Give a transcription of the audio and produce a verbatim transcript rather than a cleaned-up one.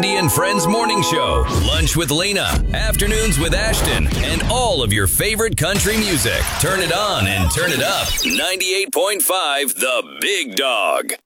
Randy and Friends Morning Show, Lunch with Lena, Afternoons with Ashton, and all of your favorite country music. Turn it on and turn it up. ninety-eight point five The Big Dog.